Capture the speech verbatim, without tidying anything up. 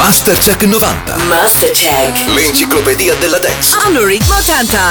Mastercheck novanta. Mastercheck. L'enciclopedia della dance. Hanno ritmo canta.